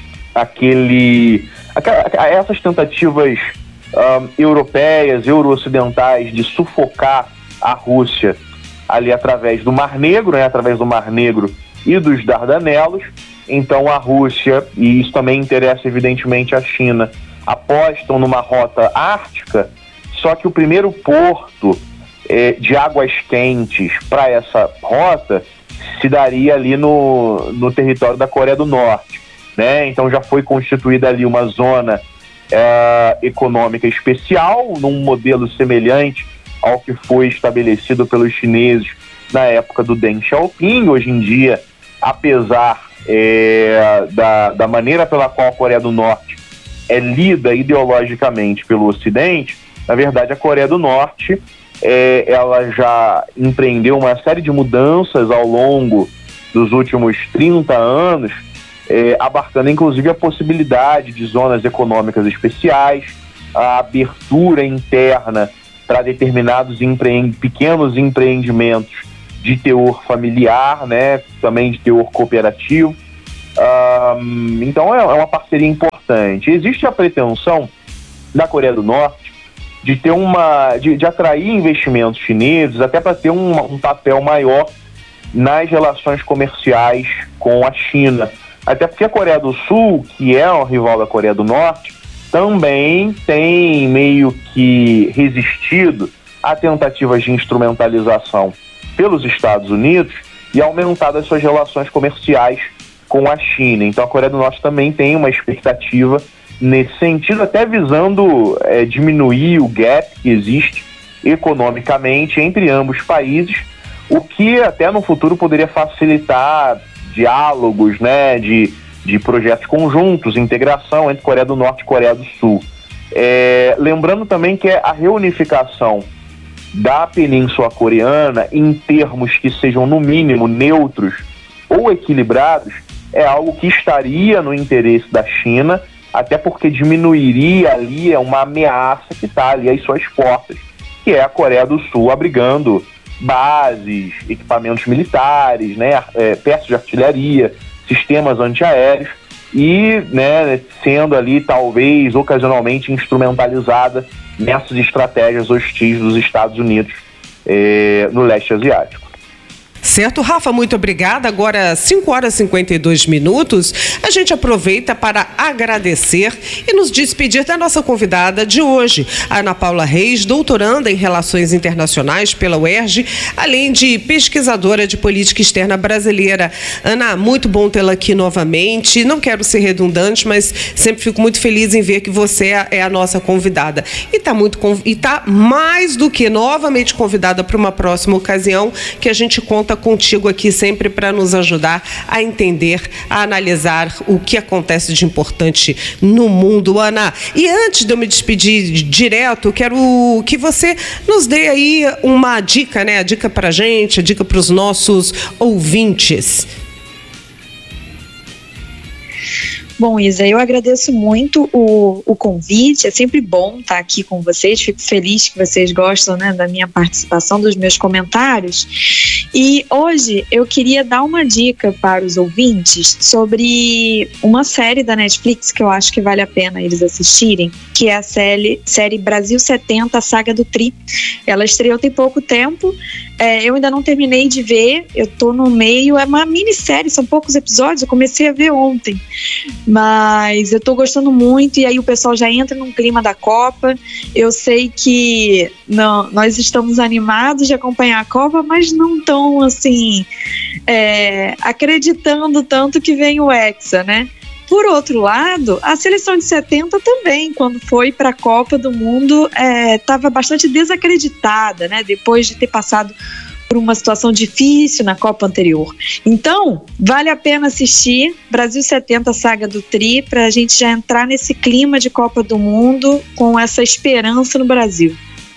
àquele, a, a essas tentativas um, europeias, euro-ocidentais de sufocar a Rússia ali através do Mar Negro, né, através do Mar Negro e dos Dardanelos. Então a Rússia, e isso também interessa evidentemente a China, apostam numa rota ártica. Só que o primeiro porto eh, de águas quentes para essa rota se daria ali no, no território da Coreia do Norte, né? Então já foi constituída ali uma zona é, econômica especial, num modelo semelhante ao que foi estabelecido pelos chineses na época do Deng Xiaoping. Hoje em dia, apesar é, da, da maneira pela qual a Coreia do Norte é lida ideologicamente pelo Ocidente, na verdade a Coreia do Norte é, ela já empreendeu uma série de mudanças ao longo dos últimos trinta anos, é, abarcando inclusive a possibilidade de zonas econômicas especiais, a abertura interna para determinados empreend- pequenos empreendimentos de teor familiar, né, também de teor cooperativo. Um, então é, é uma parceria importante. Existe a pretensão da Coreia do Norte de ter uma, de, de atrair investimentos chineses, até para ter um, um papel maior nas relações comerciais com a China. Até porque a Coreia do Sul, que é um rival da Coreia do Norte, também tem meio que resistido a tentativas de instrumentalização pelos Estados Unidos e aumentado as suas relações comerciais com a China. Então a Coreia do Norte também tem uma expectativa nesse sentido, até visando é, diminuir o gap que existe economicamente entre ambos os países, o que até no futuro poderia facilitar diálogos, né, de, de projetos conjuntos, integração entre Coreia do Norte e Coreia do Sul. É, lembrando também que a reunificação da Península Coreana em termos que sejam no mínimo neutros ou equilibrados é algo que estaria no interesse da China, até porque diminuiria ali uma ameaça que está ali às suas portas, que é a Coreia do Sul abrigando bases, equipamentos militares, né, é, peças de artilharia, sistemas antiaéreos e, né, sendo ali talvez ocasionalmente instrumentalizada nessas estratégias hostis dos Estados Unidos é, no leste asiático. Certo, Rafa, muito obrigada. Agora, cinco horas e cinquenta e dois minutos, a gente aproveita para agradecer e nos despedir da nossa convidada de hoje, Ana Paula Reis, doutoranda em Relações Internacionais pela U E R J, além de pesquisadora de política externa brasileira. Ana, muito bom tê-la aqui novamente. Não quero ser redundante, mas sempre fico muito feliz em ver que você é a nossa convidada. E está muito, e tá mais do que novamente convidada para uma próxima ocasião, que a gente conta contigo aqui sempre para nos ajudar a entender, a analisar o que acontece de importante no mundo, Ana. E antes de eu me despedir direto, quero que você nos dê aí uma dica, né? A dica para a gente, a dica para os nossos ouvintes. Bom, Isa, eu agradeço muito o, o convite, é sempre bom estar aqui com vocês, fico feliz que vocês gostam, né, da minha participação, dos meus comentários. E hoje eu queria dar uma dica para os ouvintes sobre uma série da Netflix que eu acho que vale a pena eles assistirem, que é a série, série Brasil setenta, a Saga do Tri. Ela estreou tem pouco tempo, é, eu ainda não terminei de ver, eu tô no meio, é uma minissérie, são poucos episódios, eu comecei a ver ontem. Mas eu tô gostando muito, e aí o pessoal já entra num clima da Copa. Eu sei que não, nós estamos animados de acompanhar a Copa, mas não tão assim é, acreditando tanto que vem o Hexa, né? Por outro lado, a seleção de setenta também, quando foi para a Copa do Mundo, estava é, bastante desacreditada, né? Depois de ter passado por uma situação difícil na Copa anterior. Então, vale a pena assistir Brasil setenta, Saga do Tri, para a gente já entrar nesse clima de Copa do Mundo com essa esperança no Brasil.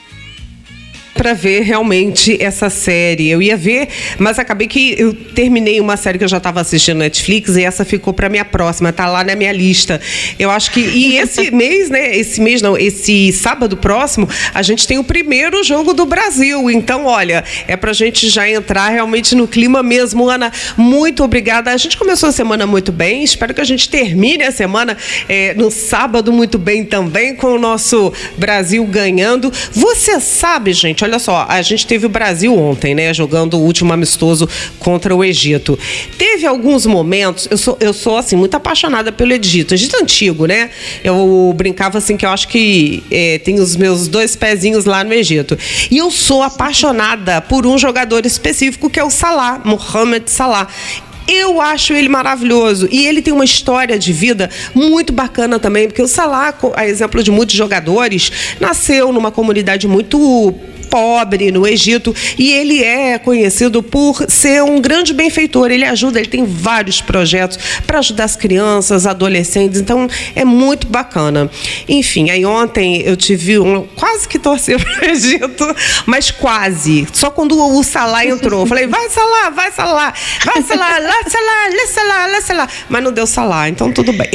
Para ver realmente essa série. Eu ia ver, mas acabei que eu terminei uma série que eu já estava assistindo no Netflix e essa ficou para minha próxima, tá lá na minha lista. Eu acho que, e esse mês, né, esse mês não, esse sábado próximo, a gente tem o primeiro jogo do Brasil, então olha, é pra gente já entrar realmente no clima mesmo. Ana, muito obrigada. A gente começou a semana muito bem, espero que a gente termine a semana é, no sábado muito bem também, com o nosso Brasil ganhando. Você sabe, gente, olha só, a gente teve o Brasil ontem, né, jogando o último amistoso contra o Egito. Teve alguns momentos, eu sou, eu sou assim, muito apaixonada pelo Egito, Egito antigo, né? Eu brincava assim que eu acho que é, tem os meus dois pezinhos lá no Egito. E eu sou apaixonada por um jogador específico que é o Salah, Mohamed Salah. Eu acho ele maravilhoso. E ele tem uma história de vida muito bacana também, porque o Salah, a exemplo de muitos jogadores, nasceu numa comunidade muito pobre no Egito, e ele é conhecido por ser um grande benfeitor. Ele ajuda, ele tem vários projetos para ajudar as crianças, adolescentes, então é muito bacana. Enfim, aí ontem eu tive um, quase que torci para o Egito, mas quase. Só quando o Salah entrou, eu falei, vai Salah, vai Salah, vai Salah, lá Salah, lá Salah, lá Salah. Mas não deu Salah, então tudo bem.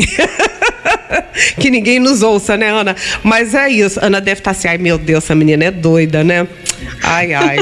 Que ninguém nos ouça, né, Ana? Mas é isso. Ana deve estar assim, ai meu Deus, essa menina é doida, né? Ai, ai.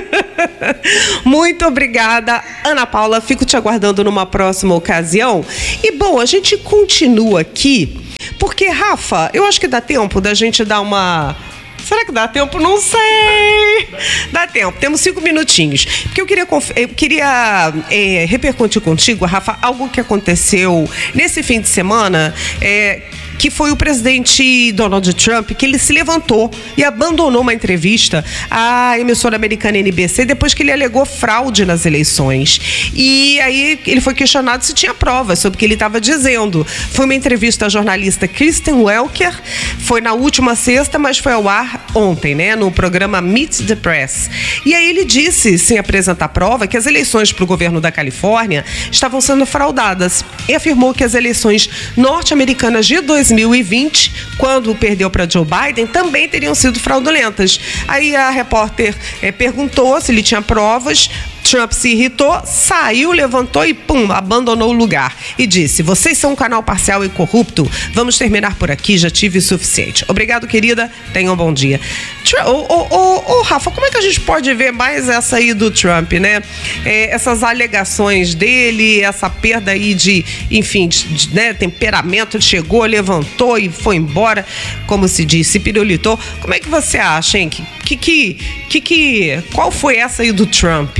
Muito obrigada, Ana Paula. Fico te aguardando numa próxima ocasião. E, bom, a gente continua aqui, porque, Rafa, eu acho que dá tempo da gente dar uma... Será que dá tempo? Não sei. Dá tempo. Temos cinco minutinhos. Porque eu queria, eu queria é, repercutir contigo, Rafa, algo que aconteceu nesse fim de semana, é, que foi o presidente Donald Trump, que ele se levantou e abandonou uma entrevista à emissora americana N B C depois que ele alegou fraude nas eleições. E aí ele foi questionado se tinha provas sobre o que ele estava dizendo. Foi uma entrevista à jornalista Kristen Welker, foi na última sexta, mas foi ao ar ontem, né, no programa Meet the Press. E aí ele disse, sem apresentar prova, que as eleições para o governo da Califórnia estavam sendo fraudadas e afirmou que as eleições norte-americanas de dois mil e vinte, quando perdeu para Joe Biden, também teriam sido fraudulentas. Aí a repórter eh, perguntou se ele tinha provas. Trump se irritou, saiu, levantou e pum, abandonou o lugar. E disse, vocês são um canal parcial e corrupto, vamos terminar por aqui, já tive o suficiente. Obrigado, querida, tenham um bom dia. Ô, ô, ô, ô, Rafa, como é que a gente pode ver mais essa aí do Trump, né? É, essas alegações dele, essa perda aí de, enfim, de, de, né, temperamento, chegou, levantou e foi embora, como se diz, se pirulitou. Como é que você acha, hein? Que, que, que, que, qual foi essa aí do Trump?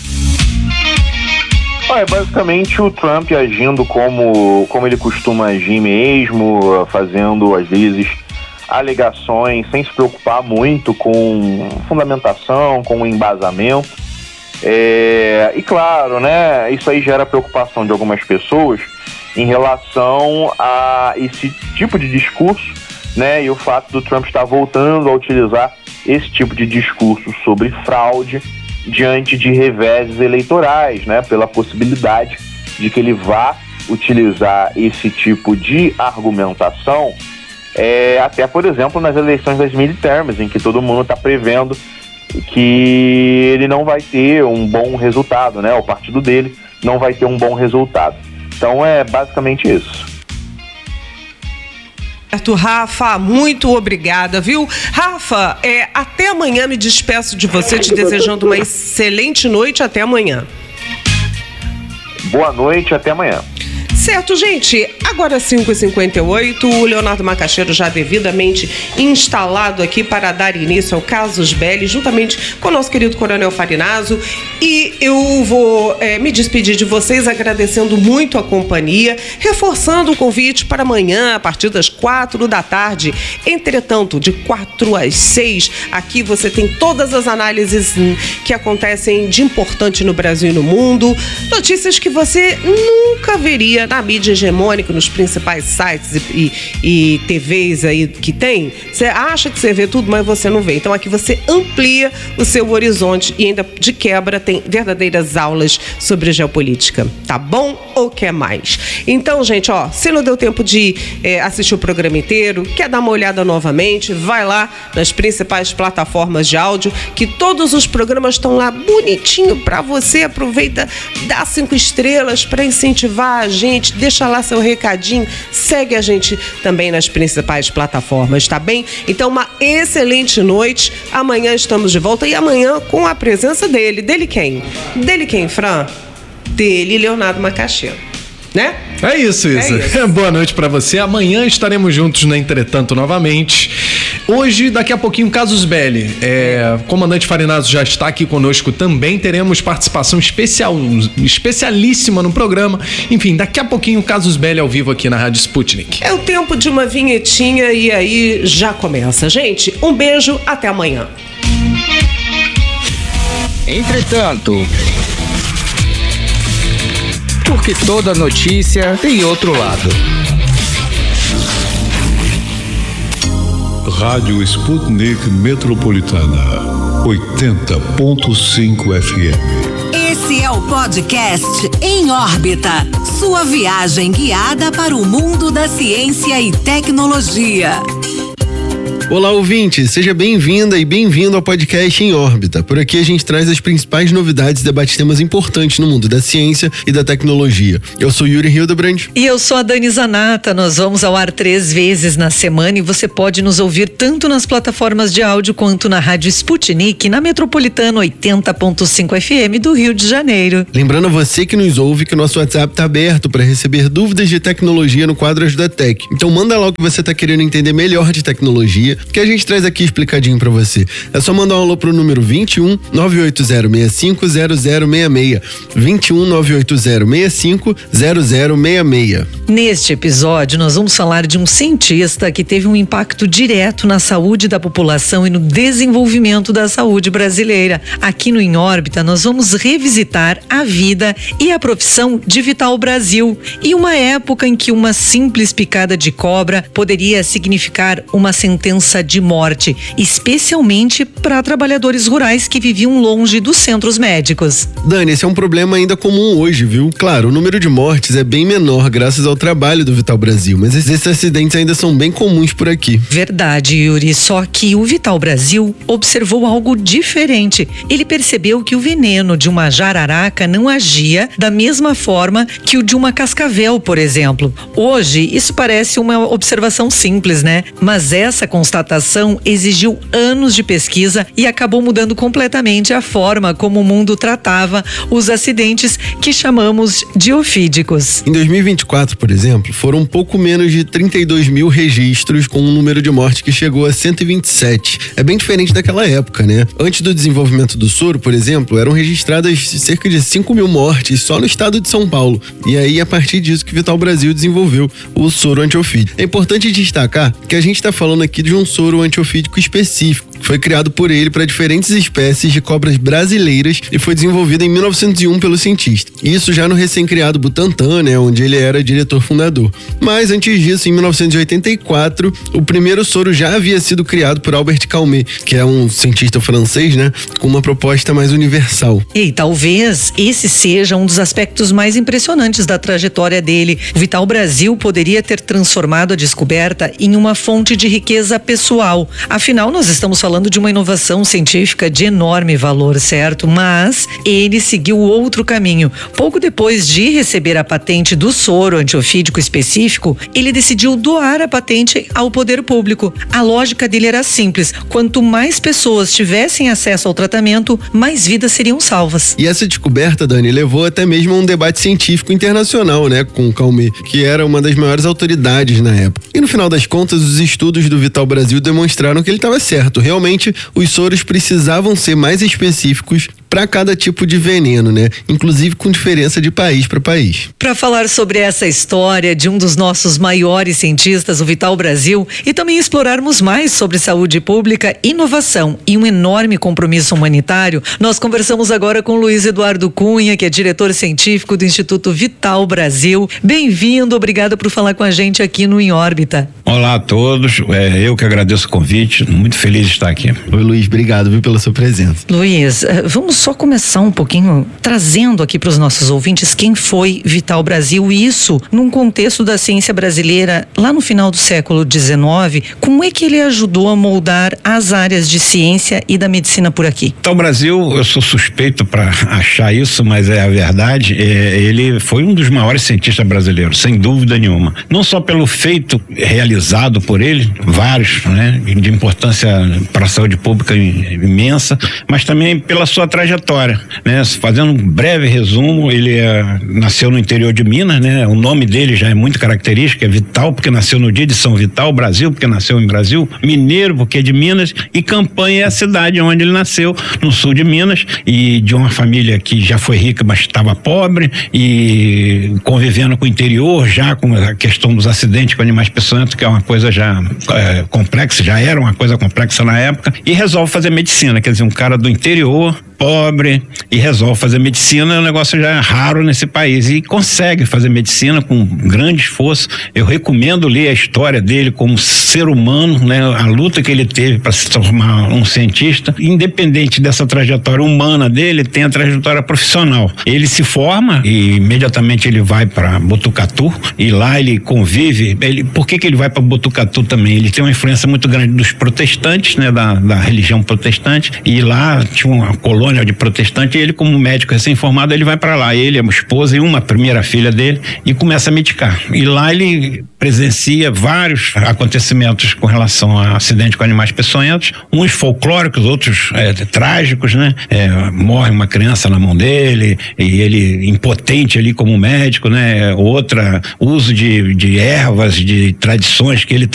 É basicamente o Trump agindo como, como ele costuma agir mesmo, fazendo às vezes alegações sem se preocupar muito com fundamentação, com embasamento. É, e claro, né, isso aí gera preocupação de algumas pessoas em relação a esse tipo de discurso, né, e o fato do Trump estar voltando a utilizar esse tipo de discurso sobre fraude diante de reveses eleitorais, né, pela possibilidade de que ele vá utilizar esse tipo de argumentação, é, até, por exemplo, nas eleições das midterms, em que todo mundo está prevendo que ele não vai ter um bom resultado, né, o partido dele não vai ter um bom resultado. Então é basicamente isso. Rafa, muito obrigada, viu? Rafa, é, até amanhã, me despeço de você, te desejando uma excelente noite. Até amanhã. Boa noite, até amanhã. Certo, gente, agora cinco e cinquenta e oito, o Leonardo Macaxeiro já devidamente instalado aqui para dar início ao Casus Belli, juntamente com o nosso querido Coronel Farinazo, e eu vou é, me despedir de vocês agradecendo muito a companhia, reforçando o convite para amanhã, a partir das quatro da tarde. Entretanto, de quatro às seis, aqui você tem todas as análises que acontecem de importante no Brasil e no mundo, notícias que você nunca veria na mídia hegemônica, nos principais sites e, e, e T Vs aí que tem. Você acha que você vê tudo, mas você não vê. Então aqui você amplia o seu horizonte e ainda de quebra tem verdadeiras aulas sobre geopolítica. Tá bom ou quer mais? Então, gente, ó, se não deu tempo de é, assistir o programa inteiro, quer dar uma olhada novamente, vai lá nas principais plataformas de áudio, que todos os programas estão lá bonitinho pra você. Aproveita, dá cinco estrelas pra incentivar a gente. Deixa lá seu recadinho, segue a gente também nas principais plataformas, tá bem? Então, uma excelente noite. Amanhã estamos de volta e amanhã com a presença dele. Dele quem? Dele quem, Fran? Dele, Leonardo Macaxeiro. Né? É isso, Isa. É isso. Boa noite pra você. Amanhã estaremos juntos no Entretanto novamente. Hoje, daqui a pouquinho, Casus Belli. É, o comandante Farinazo já está aqui conosco também. Teremos participação especial, especialíssima no programa. Enfim, daqui a pouquinho, Casus Belli ao vivo aqui na Rádio Sputnik. É o tempo de uma vinhetinha e aí já começa. Gente, um beijo, até amanhã. Entretanto... Porque toda notícia tem outro lado. Rádio Sputnik Metropolitana, oitenta ponto cinco F M. Esse é o podcast Em Órbita, sua viagem guiada para o mundo da ciência e tecnologia. Olá, ouvinte, seja bem-vinda e bem-vindo ao podcast Em Órbita. Por aqui a gente traz as principais novidades e debate temas importantes no mundo da ciência e da tecnologia. Eu sou Yuri Hildebrand. E eu sou a Dani Zanata. Nós vamos ao ar três vezes na semana e você pode nos ouvir tanto nas plataformas de áudio quanto na Rádio Sputnik, na Metropolitana oitenta ponto cinco F M do Rio de Janeiro. Lembrando a você que nos ouve que o nosso WhatsApp está aberto para receber dúvidas de tecnologia no quadro Ajuda Tech. Então manda lá o que você está querendo entender melhor de tecnologia, que a gente traz aqui explicadinho pra você. É só mandar um alô pro número vinte e um, nove oito zero, seis cinco zero zero seis seis. vinte e um, nove oito zero, seis cinco zero zero seis seis. Neste episódio, nós vamos falar de um cientista que teve um impacto direto na saúde da população e no desenvolvimento da saúde brasileira. Aqui no Em Órbita, nós vamos revisitar a vida e a profissão de Vital Brasil e uma época em que uma simples picada de cobra poderia significar uma sentença de morte, especialmente para trabalhadores rurais que viviam longe dos centros médicos. Dani, esse é um problema ainda comum hoje, viu? Claro, o número de mortes é bem menor graças ao trabalho do Vital Brasil, mas esses acidentes ainda são bem comuns por aqui. Verdade, Yuri, só que o Vital Brasil observou algo diferente. Ele percebeu que o veneno de uma jararaca não agia da mesma forma que o de uma cascavel, por exemplo. Hoje, isso parece uma observação simples, né? Mas essa constatação exigiu anos de pesquisa e acabou mudando completamente a forma como o mundo tratava os acidentes que chamamos de ofídicos. Em dois mil e vinte e quatro, por exemplo, foram um pouco menos de trinta e dois mil registros, com um número de mortes que chegou a cento e vinte e sete. É bem diferente daquela época, né? Antes do desenvolvimento do soro, por exemplo, eram registradas cerca de cinco mil mortes só no estado de São Paulo. E aí, a partir disso que Vital Brasil desenvolveu o soro antiofídico. É importante destacar que a gente está falando aqui de um soro antiofídico específico. Foi criado por ele para diferentes espécies de cobras brasileiras e foi desenvolvido em mil novecentos e um pelo cientista. Isso já no recém-criado Butantan, né, onde ele era diretor fundador. Mas antes disso, em mil novecentos e oitenta e quatro, o primeiro soro já havia sido criado por Albert Calmet, que é um cientista francês, né, com uma proposta mais universal. E talvez esse seja um dos aspectos mais impressionantes da trajetória dele. O Vital Brasil poderia ter transformado a descoberta em uma fonte de riqueza pessoal. Afinal, nós estamos falando de uma inovação científica de enorme valor, certo? Mas ele seguiu outro caminho. Pouco depois de receber a patente do soro antiofídico específico, ele decidiu doar a patente ao poder público. A lógica dele era simples: quanto mais pessoas tivessem acesso ao tratamento, mais vidas seriam salvas. E essa descoberta, Dani, levou até mesmo a um debate científico internacional, né, com o Calmet, que era uma das maiores autoridades na época. E no final das contas, os estudos do Vital Brasil demonstraram que ele estava certo. Realmente, os soros precisavam ser mais específicos para cada tipo de veneno, né? Inclusive com diferença de país para país. Para falar sobre essa história de um dos nossos maiores cientistas, o Vital Brasil, e também explorarmos mais sobre saúde pública, inovação e um enorme compromisso humanitário, nós conversamos agora com Luiz Eduardo Cunha, que é diretor científico do Instituto Vital Brasil. Bem-vindo, obrigado por falar com a gente aqui no Em Órbita. Olá a todos, é, eu que agradeço o convite, muito feliz de estar aqui. Oi, Luiz, obrigado viu, pela sua presença. Luiz, vamos só começar um pouquinho trazendo aqui para os nossos ouvintes quem foi Vital Brasil, e isso num contexto da ciência brasileira lá no final do século dezenove. Como é que ele ajudou a moldar as áreas de ciência e da medicina por aqui? Vital Brasil, eu sou suspeito para achar isso, mas é a verdade, é, ele foi um dos maiores cientistas brasileiros, sem dúvida nenhuma. Não só pelo feito realizado por ele, vários, né, de importância para a saúde pública imensa, mas também pela sua trajetória, né? Fazendo um breve resumo, ele é, nasceu no interior de Minas, né? O nome dele já é muito característico, é Vital, porque nasceu no dia de São Vital, Brasil, porque nasceu em Brasil, Mineiro, porque é de Minas, e Campanha é a cidade onde ele nasceu, no sul de Minas, e de uma família que já foi rica, mas estava pobre, e convivendo com o interior, já com a questão dos acidentes com animais peçonhentos, que é uma coisa já é, complexa, já era uma coisa complexa na época, e resolve fazer medicina, quer dizer, um cara do interior, pobre e resolve fazer medicina. O negócio já é raro nesse país e consegue fazer medicina com grande esforço. Eu recomendo ler a história dele como ser humano, né? A luta que ele teve para se tornar um cientista. Independente dessa trajetória humana dele, tem a trajetória profissional. Ele se forma e imediatamente ele vai para Botucatu e lá ele convive. Ele, por que que ele vai para Botucatu também? Ele tem uma influência muito grande dos protestantes, né? Da, da religião protestante, e lá tinha uma colônia de protestantes e ele, como médico recém-formado, ele vai para lá. Ele, a esposa e uma primeira filha dele, e começa a medicar. E lá ele presencia vários acontecimentos com relação a acidentes com animais peçonhentos, uns folclóricos, outros é, trágicos, né? É, morre uma criança na mão dele e ele impotente ali como médico, né? Outra, uso de, de ervas, de tradições que ele